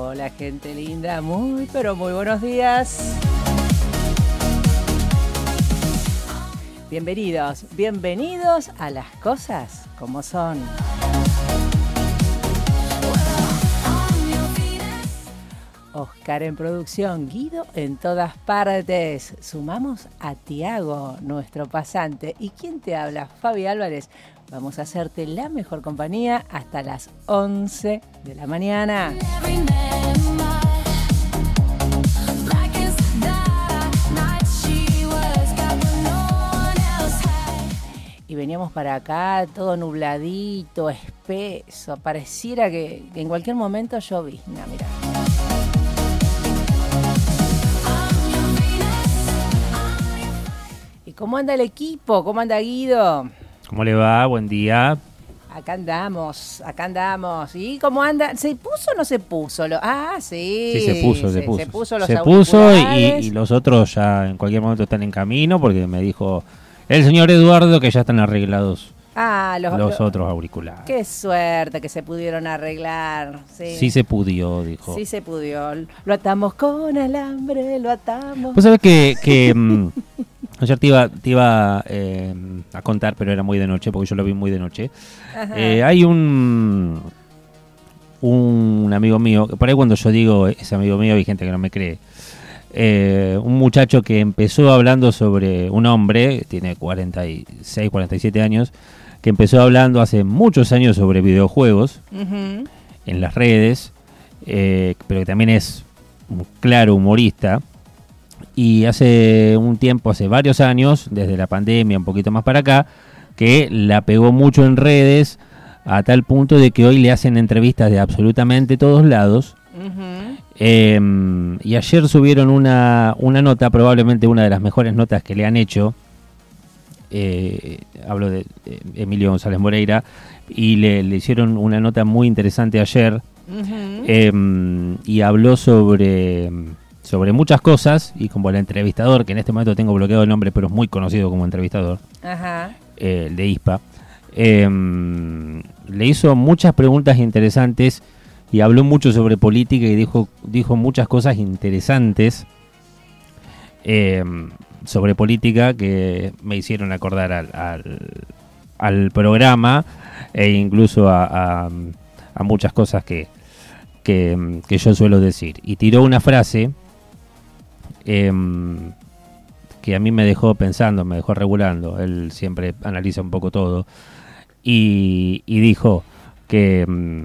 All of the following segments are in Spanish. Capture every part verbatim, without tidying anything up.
Hola, gente linda, muy pero muy buenos días. Bienvenidos, bienvenidos a las cosas como son. Oscar en producción, Guido en todas partes. Sumamos a Tiago, nuestro pasante. ¿Y quién te habla? Fabi Álvarez. Vamos a hacerte la mejor compañía hasta las once de la mañana. Y veníamos para acá todo nubladito, espeso. Pareciera que, que en cualquier momento llovizna, mirá. ¿Y cómo anda el equipo? ¿Cómo anda Guido? ¿Cómo le va? Buen día. Acá andamos, acá andamos. ¿Y cómo anda? ¿Se puso o no se puso? Lo... Ah, sí. Sí, se puso, se, se puso. Se puso, los se puso y, y los otros ya en cualquier momento están en camino porque me dijo el señor Eduardo que ya están arreglados ah, los, los los otros auriculares. Qué suerte que se pudieron arreglar. Sí, sí se pudió, dijo. Sí se pudió. Lo atamos con alambre, lo atamos. Pues sabes que... que ayer te iba, te iba eh, a contar, pero era muy de noche, porque yo lo vi muy de noche. Eh, hay un un amigo mío, que por ahí cuando yo digo ese amigo mío hay gente que no me cree. Eh, un muchacho que empezó hablando sobre un hombre, tiene cuarenta y seis, cuarenta y siete años, que empezó hablando hace muchos años sobre videojuegos uh-huh. en las redes, eh, pero que también es un claro humorista. Y hace un tiempo, hace varios años, desde la pandemia, un poquito más para acá, que la pegó mucho en redes a tal punto de que hoy le hacen entrevistas de absolutamente todos lados. Uh-huh. Eh, y ayer subieron una, una nota, probablemente una de las mejores notas que le han hecho. Eh, hablo de eh, Emilio González Moreira, y le, le hicieron una nota muy interesante ayer. Uh-huh. Eh, y habló sobre... sobre muchas cosas, y como el entrevistador, que en este momento tengo bloqueado el nombre, pero es muy conocido como entrevistador, Ajá. Eh, de I S P A, eh, le hizo muchas preguntas interesantes y habló mucho sobre política y dijo, dijo muchas cosas interesantes eh, sobre política que me hicieron acordar al, al, al programa e incluso a, a, a muchas cosas que, que, que yo suelo decir. Y tiró una frase Eh, que a mí me dejó pensando, me dejó regulando. Él siempre analiza un poco todo y, y dijo que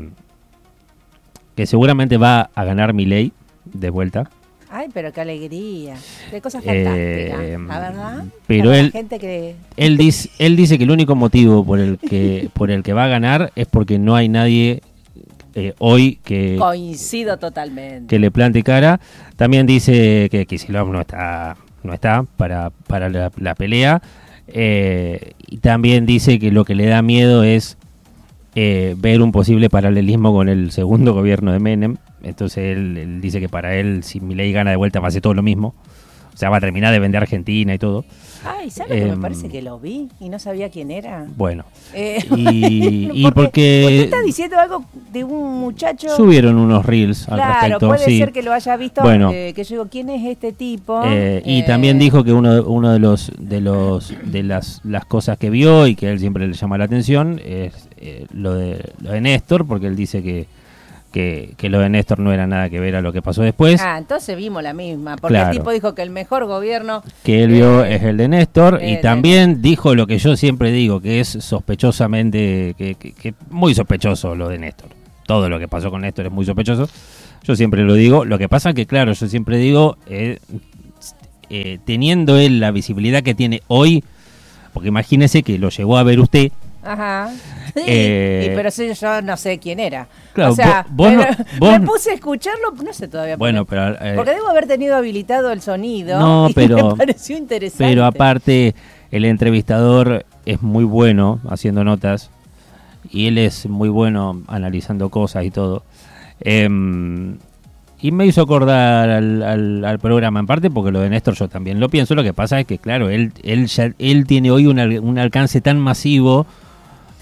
que seguramente va a ganar Milei de vuelta. Ay, pero qué alegría, qué cosa fantástica, eh, la verdad. Pero Para él, la gente que... él dice, él dice que el único motivo por el que por el que va a ganar es porque no hay nadie Eh, hoy que coincido totalmente que le plante cara. También dice que Kicillof no está no está para para la, la pelea eh, y también dice que lo que le da miedo es eh, ver un posible paralelismo con el segundo gobierno de Menem. Entonces él, él dice que para él, si Milei gana de vuelta, va a hacer todo lo mismo. O sea, va a terminar de vender Argentina y todo. Ay, ¿sabes eh, que me parece que lo vi y no sabía quién era? Bueno. Eh, y, y porque, porque... Usted está diciendo algo de un muchacho... Subieron unos reels al claro, respecto. Puede sí. ser que lo haya visto, bueno, eh, que yo digo, ¿quién es este tipo? Eh, y eh, también dijo que uno, uno de los de los de las, las cosas que vio y que a él siempre le llama la atención es eh, lo, de, lo de Néstor, porque él dice que Que, que lo de Néstor no era nada que ver a lo que pasó después. Ah, entonces vimos la misma, porque claro. el tipo dijo que el mejor gobierno... que él vio eh, es el de Néstor, eh, y también de... dijo lo que yo siempre digo, que es sospechosamente, que, que, que muy sospechoso lo de Néstor. Todo lo que pasó con Néstor es muy sospechoso. Yo siempre lo digo. Lo que pasa que, claro, yo siempre digo, eh, eh, teniendo él la visibilidad que tiene hoy, porque imagínese que lo llegó a ver usted. Ajá. Sí, eh, y, pero sí, yo no sé quién era. Claro, o sea, vos, me, no, vos me puse a escucharlo, no sé todavía. Bueno, porque, pero eh, porque debo haber tenido habilitado el sonido. No, y pero me pareció interesante. Pero aparte, el entrevistador es muy bueno haciendo notas y él es muy bueno analizando cosas y todo. Eh, y me hizo acordar al, al, al programa, en parte porque lo de Néstor yo también lo pienso. Lo que pasa es que, claro, él él ya, él tiene hoy un, un alcance tan masivo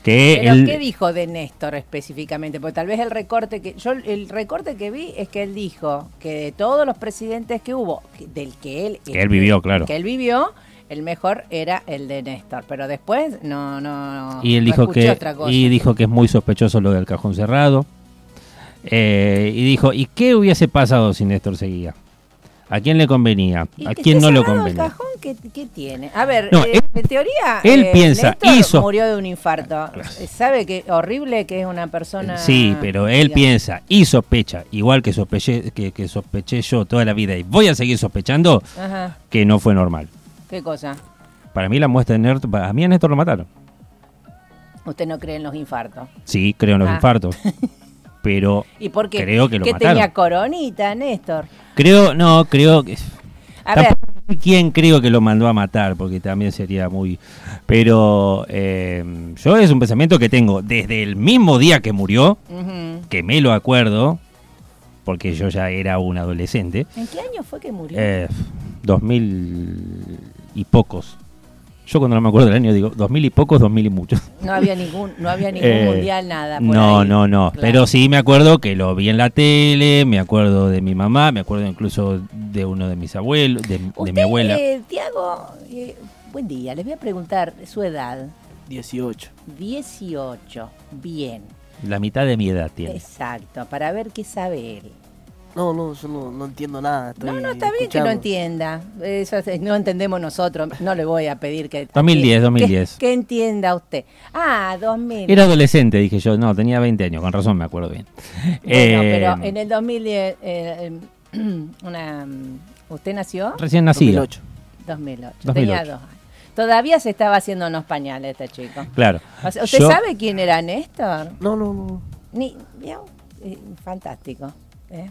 Que ¿Pero él, qué dijo de Néstor específicamente? Porque tal vez el recorte que yo el recorte que vi es que él dijo que de todos los presidentes que hubo, que- del que él Que él vivió, claro. que él vivió, el mejor era el de Néstor, pero después no no y él no dijo escuché que otra cosa. y dijo que es muy sospechoso lo del cajón cerrado. Eh, y dijo, ¿y qué hubiese pasado si Néstor seguía? ¿A quién le convenía? ¿Y ¿A que quién esté no lo cerrado convenía? el cajón, ¿qué, qué tiene? A ver, No, eh, él- en teoría él eh, piensa, Néstor hizo- murió de un infarto. ¿Sabe qué horrible que es una persona? Sí, pero él digamos, piensa y sospecha, igual que sospeché, que, que sospeché yo toda la vida y voy a seguir sospechando, Ajá, que no fue normal. ¿qué cosa? Para mí la muestra de Néstor, a mí a Néstor lo mataron. Usted no cree en los infartos. Sí, creo en los Ah. infartos. Pero ¿Y por qué? creo que lo ¿Qué mataron. tenía coronita, Néstor? Creo, no, creo que... A ver, Tampoco sé quién creo que lo mandó a matar, porque también sería muy... Pero eh, yo es un pensamiento que tengo desde el mismo día que murió, ujú. que me lo acuerdo, porque yo ya era un adolescente, ¿En qué año fue que murió? eh, dos mil y pocos. Yo cuando no me acuerdo del año digo dos mil y pocos, dos mil y muchos. No había ningún, no había ningún Eh, mundial, nada. por No, ahí. no, no. Claro. Pero sí me acuerdo que lo vi en la tele, me acuerdo de mi mamá, me acuerdo incluso de uno de mis abuelos, de, de Usted, mi abuela. eh, Tiago, eh, buen día. Les voy a preguntar su edad. dieciocho. dieciocho. Bien. La mitad de mi edad tiene. Exacto. Para ver qué sabe él. No, no, yo no, no entiendo nada. Estoy No, no, está bien que no escuchando. entienda. Eso es- no entendemos nosotros. No le voy a pedir que... dos mil diez, que- dos mil diez. Que, que entienda usted. Ah, dos mil. Era adolescente, dije yo. No, tenía veinte años, con razón me acuerdo bien. Bueno, Eh, pero en el dos mil diez... eh, eh, una, ¿usted nació? Recién nacido. dos mil ocho. dos mil ocho. dos mil ocho. Tenía dos años. Todavía se estaba haciendo unos pañales este chico. Claro. O sea, ¿usted Yo- sabe quién era Néstor? No, no, no. Ni, ¿vio? Eh, fantástico. ¿eh?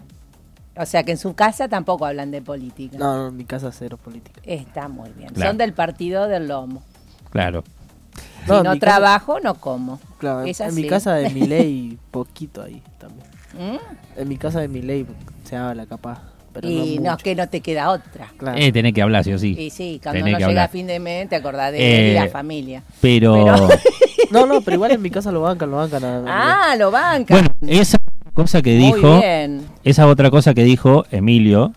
O sea que en su casa tampoco hablan de política. No, no, en mi casa cero política. Está muy bien. Claro. Son del partido del lomo. Claro. Si No, no, en mi casa- trabajo, no como. Claro, Es en así. mi casa de Milei poquito ahí también. ¿Mm? En mi casa de Milei se habla capaz, pero Y no no, mucho. que no te queda otra. Claro. Eh, tenés que hablar, sí o sí. Y sí, cuando Tenés no que llega hablar. a fin de mes, te acordás de él y Eh, la familia. Pero... Pero- No, no, pero igual en mi casa lo bancan, lo bancan. a- Ah, lo banca. Bueno, esa cosa que Muy dijo... bien. Esa otra cosa que dijo Emilio,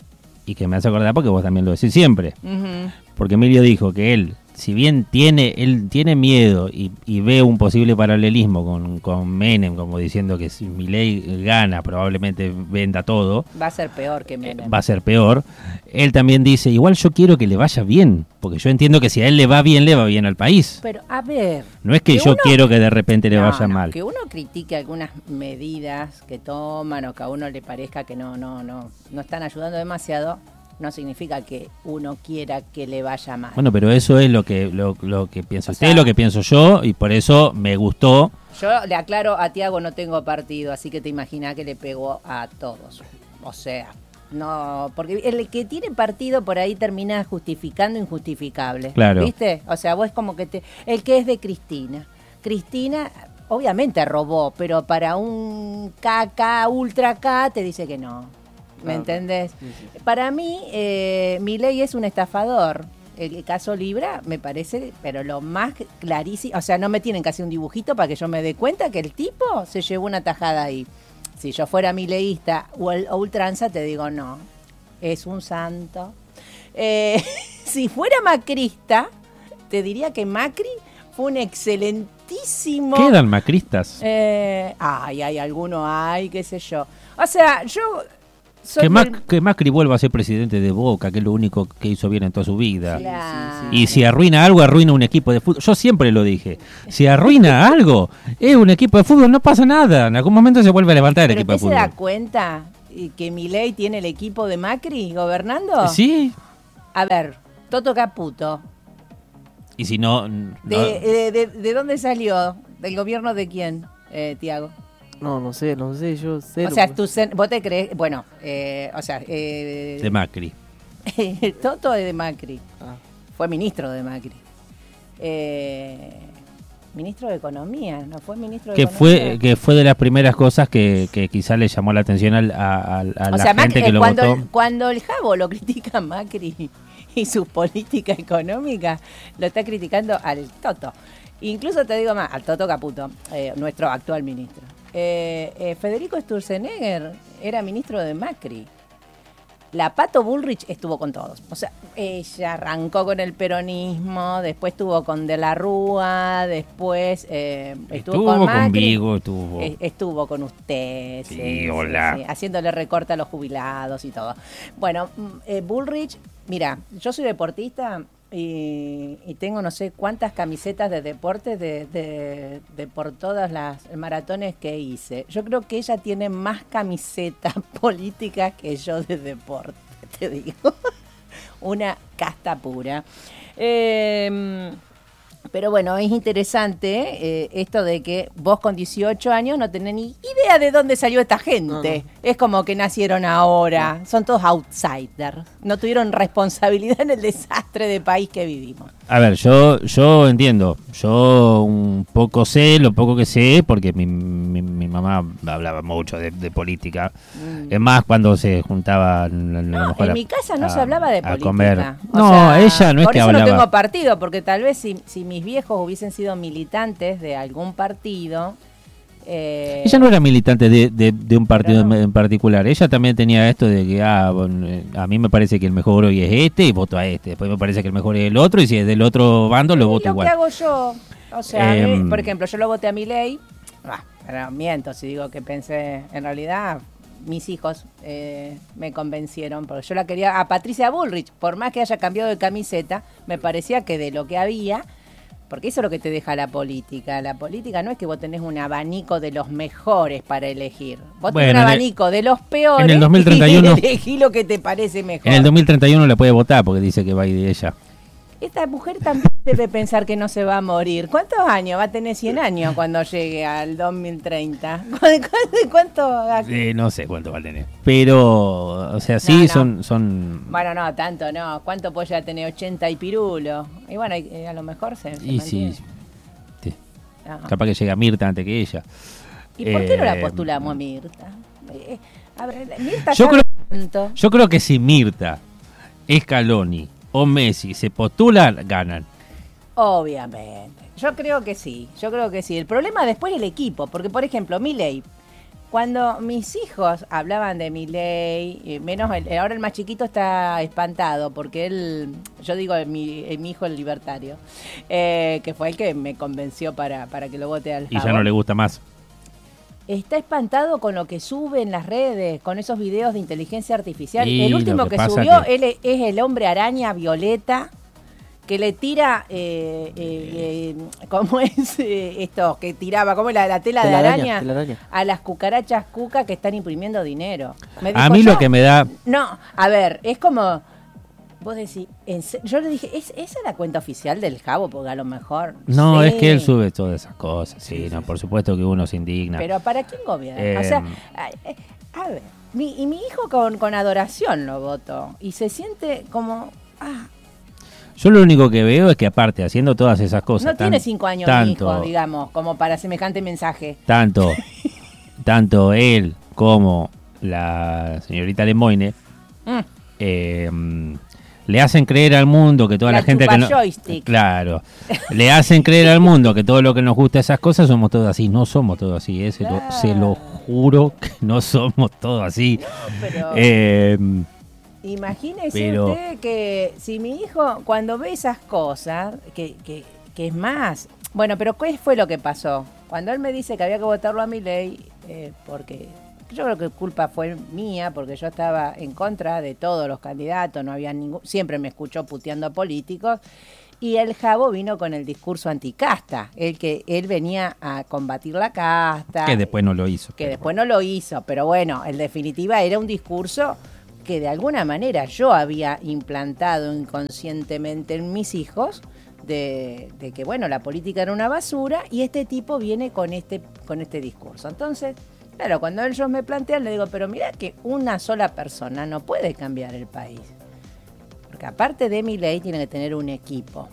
y que me hace acordar porque vos también lo decís siempre, Ujú. porque Emilio dijo que él, si bien tiene él tiene miedo y, y ve un posible paralelismo con, con Menem, como diciendo que si Milei gana probablemente venda todo, Va a ser peor que Menem. va a ser peor, él también dice, igual yo quiero que le vaya bien, porque yo entiendo que si a él le va bien, le va bien al país. Pero, a ver. No es que, que yo uno- quiero que de repente le No, vaya no, mal. Que uno critique algunas medidas que toman o que a uno le parezca que no, no, no, no están ayudando demasiado, no significa que uno quiera que le vaya mal. Bueno, pero eso es lo que lo, lo que piensa O usted, sea- lo que pienso yo, y por eso me gustó. Yo le aclaro, a Tiago no tengo partido, así que te imaginas que le pegó a todos. O sea, no, porque el que tiene partido por ahí termina justificando injustificable. Claro. ¿Viste? O sea, vos es como que te. El que es de Cristina. Cristina, obviamente robó, pero para un K K, ultra K, te dice que no. ¿Me Claro. entendés? Sí, sí. Para mí, eh, Milei es un estafador. El caso Libra me parece, pero lo más clarísimo, o sea, no me tienen que hacer un dibujito para que yo me dé cuenta que el tipo se llevó una tajada ahí. Si yo fuera mileísta o, el- o ultranza, te digo no, es un santo. Eh, si fuera macrista, te diría que Macri fue un excelentísimo... Quedan macristas. Eh, ay, hay alguno, hay, qué sé yo. O sea, yo... soy Que, del- Mac- que Macri vuelva a ser presidente de Boca, que es lo único que hizo bien en toda su vida. Claro. Y si arruina algo, arruina un equipo de fútbol. Yo siempre lo dije. Si arruina algo, es un equipo de fútbol, no pasa nada. En algún momento se vuelve a levantar el ¿Pero equipo de usted se da fútbol. cuenta eh, que Milei tiene el equipo de Macri gobernando? Sí. A ver, Toto Caputo, Y si no... no- ¿de, de, de- de dónde salió? ¿Del gobierno de quién, eh, Tiago? No, no sé, no sé, yo sé. O sea, tú, sen- vos te crees, bueno, eh, o sea, eh, de Macri. Toto es de Macri, Ah, fue ministro de Macri. Eh, ministro de Economía, ¿no fue ministro de Que Economía? fue, que fue de las primeras cosas que, que quizás le llamó la atención al- a, a- a O la sea, gente Macri, que lo cuando, votó. el, cuando el Jabo lo critica a Macri y su política económica, lo está criticando al Toto. Incluso te digo más, al Toto Caputo, eh, nuestro actual ministro. Eh, eh, Federico Sturzenegger era ministro de Macri. La Pato Bullrich estuvo con todos. O sea, ella arrancó con el peronismo, después estuvo con De la Rúa, después eh, estuvo, estuvo con Macri. conmigo, estuvo. Eh, estuvo con usted. Sí, sí, hola. sí, sí, haciéndole recorte a los jubilados y todo. Bueno, eh, Bullrich, mira, yo soy deportista y, y tengo no sé cuántas camisetas de deporte de, de, de por todas las maratones que hice. Yo creo que ella tiene más camisetas políticas que yo de deporte, te digo. Una casta pura. Eh, pero bueno, es interesante eh, esto de que vos con dieciocho años no tenés ni idea de dónde salió esta gente. No, no. Es como que nacieron ahora. No. Son todos outsiders. No tuvieron responsabilidad en el desastre de país que vivimos. A ver, yo yo entiendo. Yo un poco sé, lo poco que sé, porque mi, mi, mi mamá hablaba mucho de, de política. Mm. Es más, cuando se juntaban... No, en a, mi casa no a, se hablaba de política. Comer. O no, sea, ella no es que hablaba... Por eso no tengo partido, porque tal vez si, si mis viejos hubiesen sido militantes de algún partido... Eh, ella no era militante de, de, de un partido no. en particular. Ella también tenía esto de que ah, bueno, a mí me parece que el mejor hoy es este y voto a este. Después me parece que el mejor es el otro y si es del otro bando lo voto lo igual. Lo que hago yo, o sea, eh, mí, por ejemplo, yo lo voté a Milei. Ah, pero miento si digo que pensé, en realidad mis hijos eh, me convencieron porque yo la quería a Patricia Bullrich, por más que haya cambiado de camiseta, me parecía que de lo que había. Porque eso es lo que te deja la política. La política no es que vos tenés un abanico de los mejores para elegir. Vos bueno, tenés un abanico el, de los peores en el dos mil treinta y uno, y elegí lo que te parece mejor. En el dos mil treinta y uno la puede votar porque dice que va a ir de ella. Esta mujer también debe pensar que no se va a morir. ¿Cuántos años? Va a tener cien años cuando llegue al dos mil treinta. ¿Cuánto? cuánto eh, no sé cuánto va a tener. Pero, o sea, sí, no, no. son... son Bueno, no, tanto no. ¿Cuánto puede ya tener? ochenta y pirulo. Y bueno, eh, a lo mejor se, se Y sí, sí. No. Capaz que llega Mirta antes que ella. ¿Y por qué eh, no la postulamos a Mirta? Eh, a ver, Mirta yo, creo, tanto. yo creo que si Mirta, Scaloni o Messi se postulan, ganan. Obviamente. Yo creo que sí, yo creo que sí. El problema después es el equipo, porque por ejemplo, Milei, cuando mis hijos hablaban de Milei, menos el, ahora el más chiquito está espantado, porque él, yo digo mi, mi hijo el libertario, eh, que fue el que me convenció para, para que lo vote al favor. Y ya no le gusta más. Está espantado con lo que sube en las redes, con esos videos de inteligencia artificial. Y el último que que subió que... él es el hombre araña violeta que le tira, eh, eh, eh, ¿cómo es eh, esto? Que tiraba, ¿cómo es la, la tela de, de la araña? araña, de la araña a las cucarachas cuca que están imprimiendo dinero. Me dijo, a mí yo, lo que me da... No, a ver, es como... Vos decís, yo le dije, ¿es esa la cuenta oficial del Jabo? Porque a lo mejor... No, sí. es que él sube todas esas cosas, sí, sí, no, por supuesto que uno se indigna. Pero ¿para quién gobierna? Eh, o sea, a, a ver, mi, y mi hijo con, con adoración lo votó, y se siente como... ah. Yo lo único que veo es que aparte, haciendo todas esas cosas... No tan, tiene cinco años tanto, mi hijo, digamos, como para semejante mensaje. Tanto, tanto él como la señorita Lemoine... Mm. Eh, le hacen creer al mundo que toda la, la gente que no, joystick. Claro, le hacen creer al mundo que todo lo que nos gusta esas cosas somos todos así. No somos todos así, ¿eh? se, claro. lo, se lo juro que no somos todos así. No, pero eh, imagínese pero, usted que si mi hijo cuando ve esas cosas, que, que, que es más, bueno, pero ¿qué fue lo que pasó? Cuando él me dice que había que votarlo a Milei, eh, porque yo creo que culpa fue mía, porque yo estaba en contra de todos los candidatos, no había ningún, siempre me escuchó puteando a políticos, y el Jabo vino con el discurso anticasta, el que él venía a combatir la casta. Que después no lo hizo. Que después no lo hizo, pero bueno, en definitiva era un discurso que de alguna manera yo había implantado inconscientemente en mis hijos, de, de que bueno, la política era una basura, y este tipo viene con este, con este discurso. Entonces... Claro, cuando ellos me plantean, le digo, pero mira que una sola persona no puede cambiar el país. Porque aparte de Milei, tiene que tener un equipo.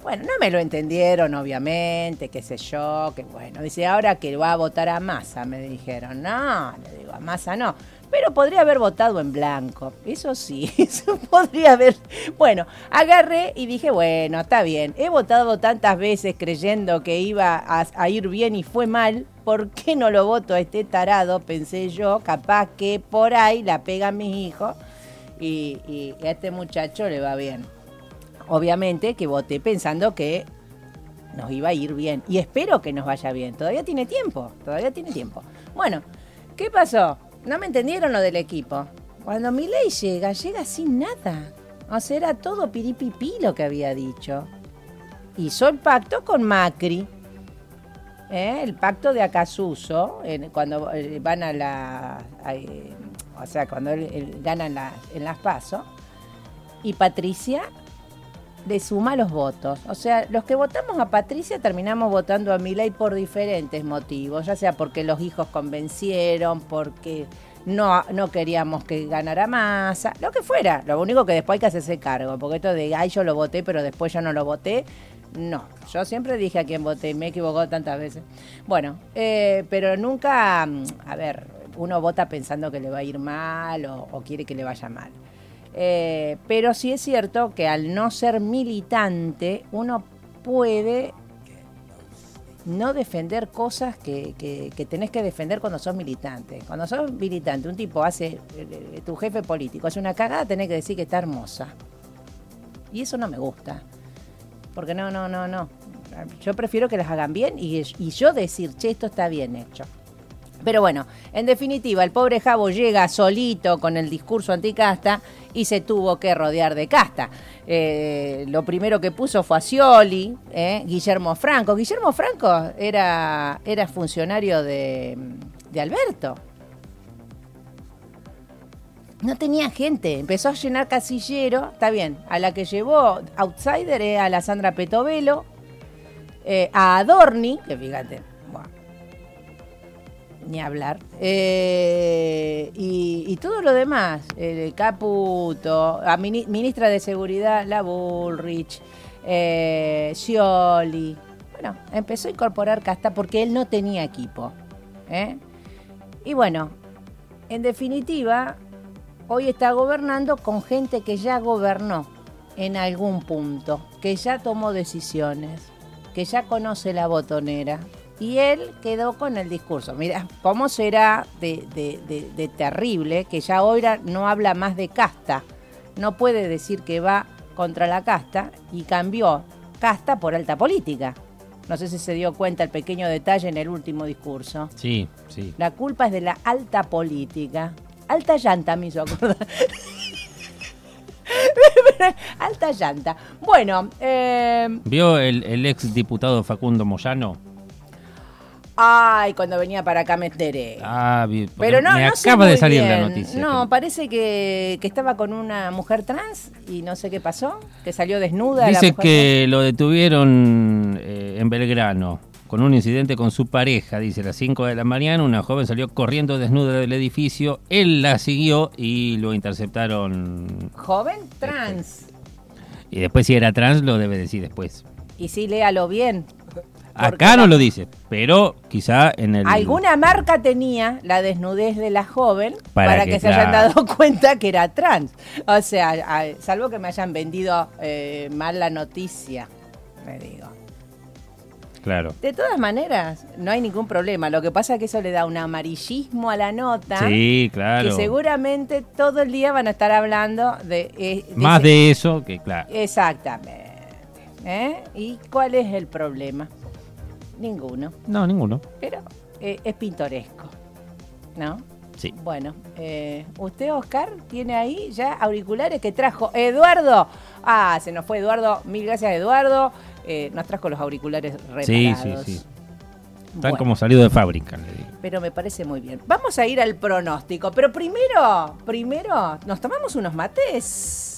Bueno, no me lo entendieron, obviamente, qué sé yo, que bueno. Dice, ahora que va a votar a Massa, me dijeron. No, le digo, a Massa no. Pero podría haber votado en blanco. Eso sí, eso podría haber. Bueno, agarré y dije, bueno, está bien. He votado tantas veces creyendo que iba a, a ir bien y fue mal. ¿Por qué no lo voto a este tarado? Pensé yo, capaz que por ahí la pegan mis hijos y, y a este muchacho le va bien. Obviamente que voté pensando que nos iba a ir bien. Y espero que nos vaya bien. Todavía tiene tiempo, todavía tiene tiempo. Bueno, ¿qué pasó? No me entendieron lo del equipo. Cuando Milei llega, llega sin nada. O sea, era todo piripipí lo que había dicho. Hizo el pacto con Macri. ¿Eh? El pacto de Acasuso, en, cuando eh, van a la... A, eh, o sea, cuando él, él gana en, la, en las PASO. Y Patricia le suma los votos. O sea, los que votamos a Patricia terminamos votando a Milei por diferentes motivos, ya sea porque los hijos convencieron, porque no, no queríamos que ganara Massa, lo que fuera. Lo único que después hay que hacerse cargo, porque esto de, ay, yo lo voté, pero después yo no lo voté, no. Yo siempre dije a quién voté, me he equivocado tantas veces. Bueno, eh, pero nunca, a ver, uno vota pensando que le va a ir mal o, o quiere que le vaya mal. Eh, pero sí es cierto que al no ser militante uno puede no defender cosas que, que, que tenés que defender cuando sos militante. Cuando sos militante, un tipo hace, eh, tu jefe político hace una cagada, tenés que decir que está hermosa. Y eso no me gusta. Porque no, no, no, no. Yo prefiero que las hagan bien y, y yo decir, che, esto está bien hecho. Pero bueno, en definitiva, el pobre Jabo llega solito con el discurso anticasta y se tuvo que rodear de casta. Eh, lo primero que puso fue a Scioli, eh, Guillermo Franco. Guillermo Franco era, era funcionario de, de Alberto. No tenía gente, empezó a llenar casillero, está bien, a la que llevó outsider es a la Sandra Petovelo, eh, a Adorni, que fíjate, bueno, ni hablar, eh, y, y todo lo demás, el Caputo, a mini, ministra de Seguridad, la Bullrich, eh, Scioli, bueno, empezó a incorporar casta porque él no tenía equipo, ¿eh? Y bueno, en definitiva, hoy está gobernando con gente que ya gobernó en algún punto, que ya tomó decisiones, que ya conoce la botonera. Y él quedó con el discurso. Mira, ¿cómo será de, de, de, de terrible que ya ahora no habla más de casta? No puede decir que va contra la casta y cambió casta por alta política. No sé si se dio cuenta el pequeño detalle en el último discurso. Sí, sí. La culpa es de la alta política. Alta llanta me hizo acordar. Alta llanta. Bueno. Eh... ¿Vio el, el ex diputado Facundo Moyano? Ay, cuando venía para acá me enteré. Ah, vi, pero no, me no sé acaba de muy salir bien. la noticia. No, parece que, que estaba con una mujer trans y no sé qué pasó, que salió desnuda. Dice la mujer que trans. lo detuvieron eh, en Belgrano con un incidente con su pareja. Dice, a las cinco de la mañana una joven salió corriendo desnuda del edificio. Él la siguió y lo interceptaron. Joven trans. Y después si era trans lo debe decir después. Y sí, léalo bien. Acá no lo dice, pero quizá en el... Alguna marca tenía la desnudez de la joven para, para que, que se claro. hayan dado cuenta que era trans. O sea, a, salvo que me hayan vendido eh, mal la noticia, me digo. Claro. De todas maneras, no hay ningún problema. Lo que pasa es que eso le da un amarillismo a la nota. Sí, claro. Que seguramente todo el día van a estar hablando de... eh, de Más ese... de eso que claro. Exactamente. ¿Eh? ¿Y cuál es el problema? Ninguno. No, ninguno. Pero eh, es pintoresco, ¿no? Sí. Bueno, eh, usted, Oscar, tiene ahí ya auriculares que trajo Eduardo. Ah, se nos fue Eduardo. Mil gracias, Eduardo. Eh, nos trajo los auriculares reparados. Sí, sí, sí. Están Bueno, como salido de fábrica, le digo. pero me parece muy bien. Vamos a ir al pronóstico. Pero primero, primero, ¿nos tomamos unos mates?